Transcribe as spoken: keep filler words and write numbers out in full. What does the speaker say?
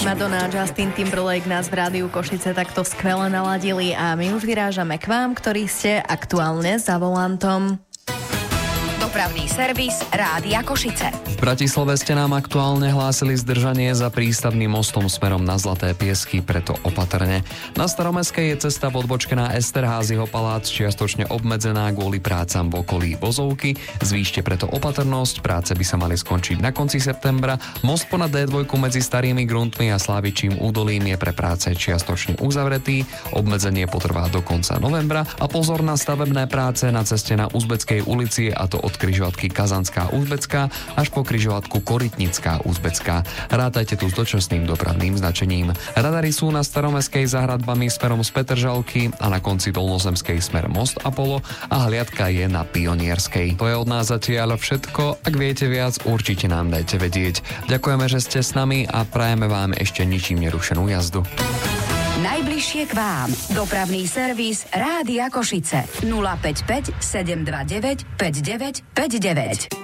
Madonna a Justin Timberlake nás v Rádiu Košice takto skvele naladili a my už vyrážame k vám, ktorí ste aktuálne za volantom. Dopravný servis Rádia Košice. V Bratislave ste nám aktuálne hlásili zdržanie za prístavným mostom smerom na Zlaté Piesky, preto opatrne. Na Staromestskej je cesta v odbočke na Esterházyho palác čiastočne obmedzená kvôli prácam v okolí Vozovky. Zvýšte preto opatrnosť, práce by sa mali skončiť na konci septembra. Most ponad dé dva medzi Starými Gruntmi a Slávičím údolím je pre práce čiastočne uzavretý. Obmedzenie potrvá do konca novembra a pozor na stavebné práce na ceste na Uzbeckej ulici, a to od križovatky Kazanská Uzbecká až po križovatku Korytnická Uzbecká. Rátajte tu s dočasným dopravným značením. Radary sú na Staromestskej za hradbami smerom z Petržalky a na konci Dolnozemskej smer Most Apollo a hliadka je na Pionierskej. To je od nás zatiaľ všetko. Ak viete viac, určite nám dajte vedieť. Ďakujeme, že ste s nami a prajeme vám ešte ničím nerušenú jazdu. Najbližšie k vám. Dopravný servis Rádia Košice. nula päť päť sedem dva deväť päť deväť päť deväť.